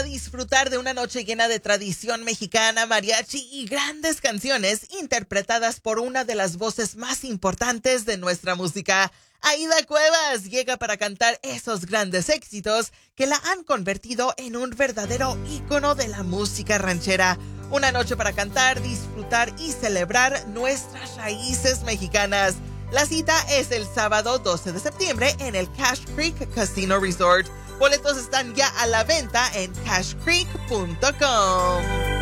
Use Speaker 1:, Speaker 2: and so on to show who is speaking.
Speaker 1: disfrutar de una noche llena de tradición mexicana, mariachi y grandes canciones interpretadas por una de las voces más importantes de nuestra música. Aida Cuevas llega para cantar esos grandes éxitos que la han convertido en un verdadero ícono de la música ranchera. Una noche para cantar, disfrutar y celebrar nuestras raíces mexicanas. La cita es el sábado 12 de septiembre en el Cache Creek Casino Resort. Boletos están ya a la venta en cashcreek.com.